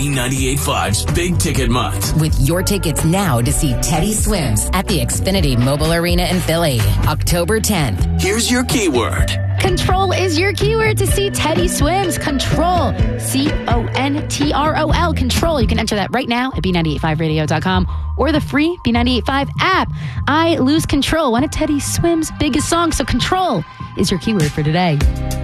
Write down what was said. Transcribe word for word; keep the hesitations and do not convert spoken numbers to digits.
B ninety-eight point five's Big Ticket Month. With your tickets now to see Teddy Swims at the Xfinity Mobile Arena in Philly, October tenth. Here's your keyword. Control is your keyword to see Teddy Swims. Control. C O N T R O L. Control. You can enter that right now at B nine eight five radio dot com or the free B nine eight five app. I Lose Control, one of Teddy Swims' biggest songs. So Control is your keyword for today.